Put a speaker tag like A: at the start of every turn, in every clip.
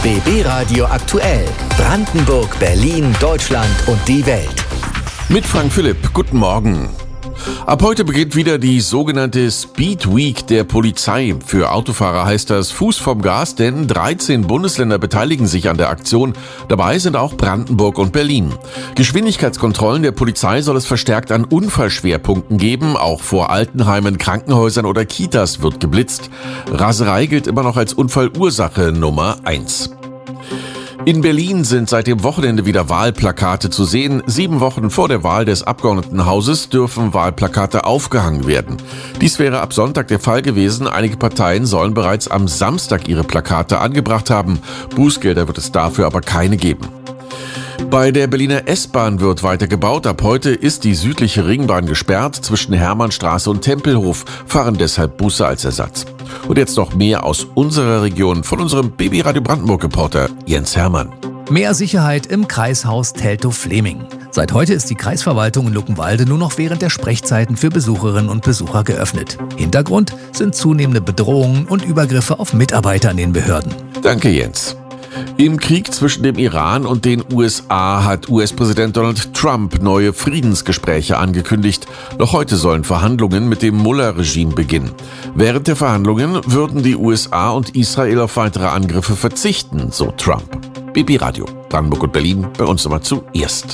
A: BB Radio aktuell. Brandenburg, Berlin, Deutschland und die Welt.
B: Mit Frank Philipp, guten Morgen. Ab heute beginnt wieder die sogenannte Speed Week der Polizei. Für Autofahrer heißt das Fuß vom Gas, denn 13 Bundesländer beteiligen sich an der Aktion. Dabei sind auch Brandenburg und Berlin. Geschwindigkeitskontrollen der Polizei soll es verstärkt an Unfallschwerpunkten geben. Auch vor Altenheimen, Krankenhäusern oder Kitas wird geblitzt. Raserei gilt immer noch als Unfallursache Nummer 1. In Berlin sind seit dem Wochenende wieder Wahlplakate zu sehen. 7 Wochen vor der Wahl des Abgeordnetenhauses dürfen Wahlplakate aufgehangen werden. Dies wäre ab Sonntag der Fall gewesen. Einige Parteien sollen bereits am Samstag ihre Plakate angebracht haben. Bußgelder wird es dafür aber keine geben. Bei der Berliner S-Bahn wird weiter gebaut. Ab heute ist die südliche Ringbahn gesperrt. Zwischen Hermannstraße und Tempelhof fahren deshalb Busse als Ersatz. Und jetzt noch mehr aus unserer Region von unserem BB Radio Brandenburg-Reporter Jens Hermann.
C: Mehr Sicherheit im Kreishaus Teltow-Fleming. Seit heute ist die Kreisverwaltung in Luckenwalde nur noch während der Sprechzeiten für Besucherinnen und Besucher geöffnet. Hintergrund sind zunehmende Bedrohungen und Übergriffe auf Mitarbeiter in den Behörden.
B: Danke, Jens. Im Krieg zwischen dem Iran und den USA hat US-Präsident Donald Trump neue Friedensgespräche angekündigt. Noch heute sollen Verhandlungen mit dem Mullah-Regime beginnen. Während der Verhandlungen würden die USA und Israel auf weitere Angriffe verzichten, so Trump. BB Radio, Brandenburg und Berlin, bei uns immer zuerst.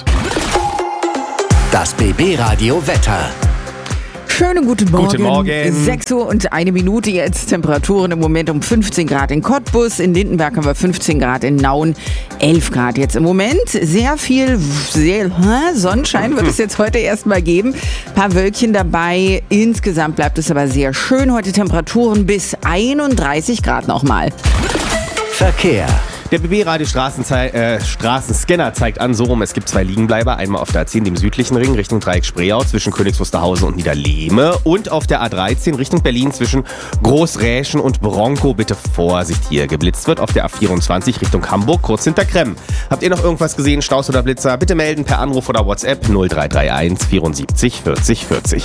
A: Das BB Radio Wetter.
D: Schönen guten Morgen.
E: Guten Morgen.
D: 6 Uhr und 1 Minute jetzt. Temperaturen im Moment um 15 Grad in Cottbus. In Lindenberg haben wir 15 Grad, in Nauen 11 Grad jetzt im Moment. Sehr viel Sonnenschein wird es jetzt heute erstmal geben. Ein paar Wölkchen dabei. Insgesamt bleibt es aber sehr schön. Heute Temperaturen bis 31 Grad nochmal.
A: Verkehr.
E: Der BB-Radio Straßenscanner zeigt an, so rum, es gibt 2 Liegenbleiber. Einmal auf der A10, dem südlichen Ring, Richtung Dreieck Spreeau, zwischen Königs Wusterhausen und Niederlehme. Und auf der A13, Richtung Berlin, zwischen Großräschen und Bronco. Bitte Vorsicht, hier geblitzt wird. Auf der A24, Richtung Hamburg, kurz hinter Kremm. Habt ihr noch irgendwas gesehen, Staus oder Blitzer? Bitte melden per Anruf oder WhatsApp 0331 74 40 40.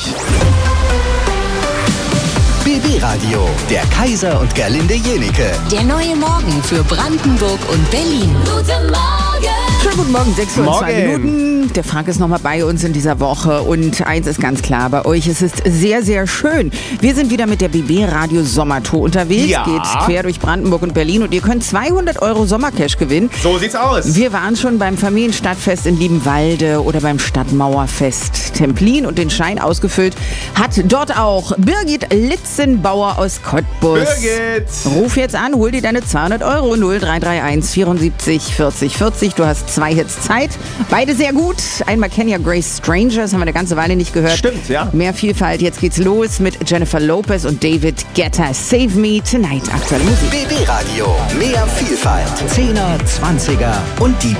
A: BB Radio, der Kaiser und Gerlinde Jenike.
F: Der neue Morgen für Brandenburg und Berlin. Guten Morgen!
D: Schönen guten Morgen, 6 Uhr und 2
E: Morgen.
D: Minuten. Der Frank ist nochmal bei uns in dieser Woche. Und eins ist ganz klar, bei euch ist es sehr, sehr schön. Wir sind wieder mit der BB Radio Sommertour unterwegs.
E: Ja.
D: Geht quer durch Brandenburg und Berlin. Und ihr könnt 200 € Sommercash gewinnen.
E: So sieht's aus.
D: Wir waren schon beim Familienstadtfest in Liebenwalde oder beim Stadtmauerfest Templin. Und den Schein ausgefüllt hat dort auch Birgit Litzenbauer aus Cottbus.
E: Birgit!
D: Ruf jetzt an, hol dir deine 200 € 0331 74 40 40. Du hast 2 Hits Zeit. Beide sehr gut. Einmal Kenya Grace Stranger, das haben wir eine ganze Weile nicht gehört.
E: Stimmt, ja.
D: Mehr Vielfalt. Jetzt geht's los mit Jennifer Lopez und David Guetta. Save Me Tonight. Aktuelle Musik.
A: BB Radio, mehr Vielfalt. 10er, 20er und die